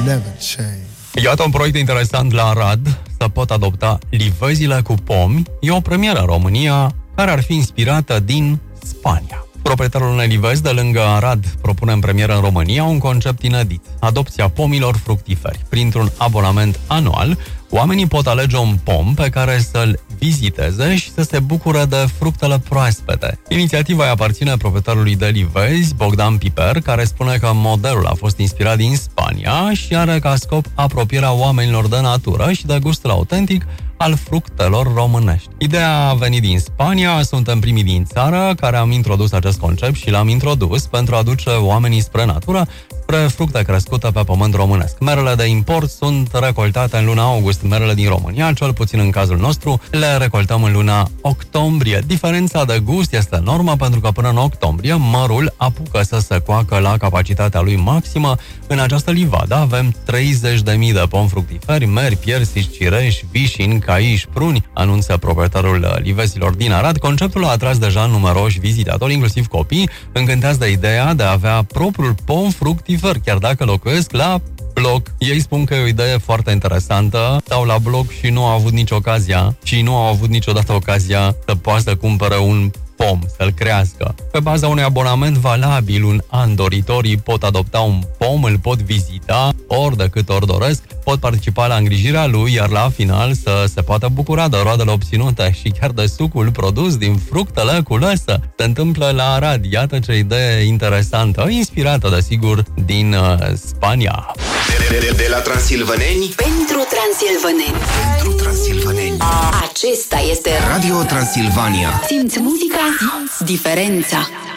never change. Iată un proiect interesant la Arad, să pot adopta livezile cu pomi. E o premieră în România care ar fi inspirată din Spania. Proprietarul unei livezi de lângă Arad propune în premieră în România un concept inedit: adopția pomilor fructiferi. Printr-un abonament anual, oamenii pot alege un pom pe care să-l viziteze și să se bucure de fructele proaspete. Inițiativa îi aparține proprietarului de livezi, Bogdan Piper, care spune că modelul a fost inspirat din Spania și are ca scop apropierea oamenilor de natură și de gustul autentic al fructelor românești. Ideea a venit din Spania, suntem primii din țară care am introdus acest concept și l-am introdus pentru a duce oamenii spre natură, spre fructe crescute pe pământ românesc. Merele de import sunt recoltate în luna august, merele din România, cel puțin în cazul nostru, le recoltăm în luna octombrie. Diferența de gust este enormă pentru că până în octombrie mărul apucă să se coacă la capacitatea lui maximă. În această livadă avem 30.000 de pomi fructiferi, meri, piersici, cireși, vișini, caiși, pruni, anunță proprietarul livezilor din Arad. Conceptul a atras deja numeroși vizitatori, inclusiv copii, încântați de ideea de a avea propriul pom fructifer, chiar dacă locuiesc la bloc. Ei spun că e o idee foarte interesantă, stau la bloc și nu au avut nici ocazia și nu au avut niciodată ocazia să poată să cumpere un pom, să-l crească. Pe baza unui abonament valabil un an, doritorii pot adopta un pom, îl pot vizita ori de câte ori doresc, pot participa la îngrijirea lui, iar la final să se poată bucura de roadele obținute și chiar de sucul produs din fructele culese. Se întâmplă la Arad. Iată ce idee interesantă, inspirată, desigur, din Spania. De la transilvaneni pentru transilvaneni. Pentru transilvaneni. Acesta este Radio Transilvania. Simți muzica, simți diferența.